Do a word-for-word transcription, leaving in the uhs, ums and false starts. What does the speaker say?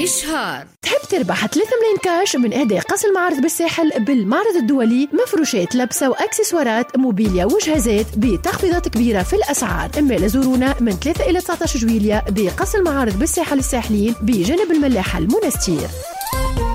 إشهار. تحب تربح ثلاثة ملايين كاش من إهداء قص المعارض بالساحل بالمعرض الدولي؟ مفروشات لبسة وأكسسوارات موبيليا وجهازات بتخفيضات كبيرة في الأسعار. إما لزورونا من ثلاثة إلى تسعة عشر جويلية بقص المعارض بالساحل الساحلين بجانب الملاحة المنستير.